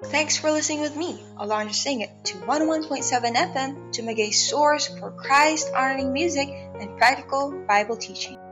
Thanks for listening with me, Alondra Singit, to 101.7 FM, Tumagay's source for Christ-honoring music and practical Bible teaching.